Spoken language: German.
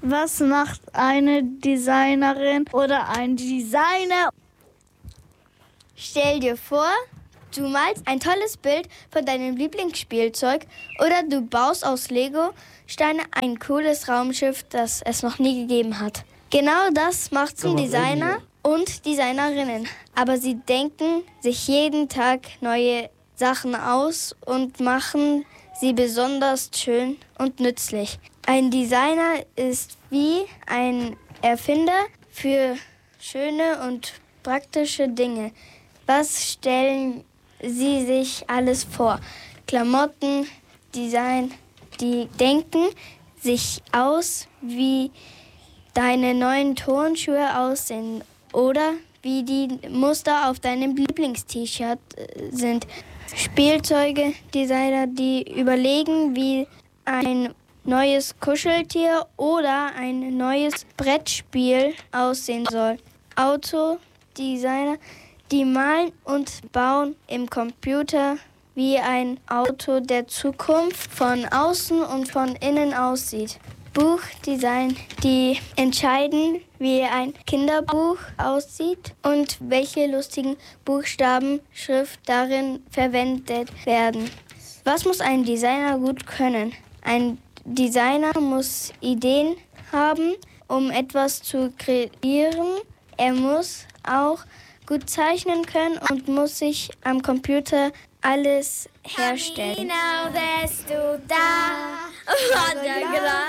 Was macht eine Designerin oder ein Designer? Stell dir vor, du malst ein tolles Bild von deinem Lieblingsspielzeug oder du baust aus Lego-Steinen ein cooles Raumschiff, das es noch nie gegeben hat. Genau das macht zum Designer und Designerinnen. Aber sie denken sich jeden Tag neue Sachen aus und machen sie besonders schön und nützlich. Ein Designer ist wie ein Erfinder für schöne und praktische Dinge. Was stellen Sie sich alles vor? Klamotten, Design, die denken sich aus, wie deine neuen Turnschuhe aussehen oder wie die Muster auf deinem Lieblingst-T-Shirt sind. Spielzeuge, Designer, die überlegen, wie ein neues Kuscheltier oder ein neues Brettspiel aussehen soll. Autodesigner, die malen und bauen im Computer, wie ein Auto der Zukunft von außen und von innen aussieht. Buchdesign, die entscheiden, wie ein Kinderbuch aussieht und welche lustigen Buchstabenschrift darin verwendet werden. Was muss ein Designer gut können? Ein Designer muss Ideen haben, um etwas zu kreieren. Er muss auch gut zeichnen können und muss sich am Computer alles herstellen. Camino desde tu da,